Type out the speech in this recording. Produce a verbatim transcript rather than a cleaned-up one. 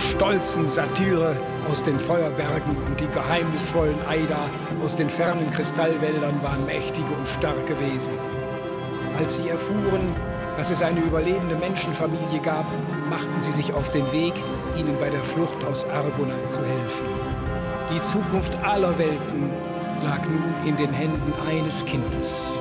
stolzen Satyre aus den Feuerbergen und die geheimnisvollen Eider aus den fernen Kristallwäldern waren mächtige und starke Wesen. Als sie erfuhren, dass es eine überlebende Menschenfamilie gab, machten sie sich auf den Weg, ihnen bei der Flucht aus Argonath zu helfen. Die Zukunft aller Welten lag nun in den Händen eines Kindes.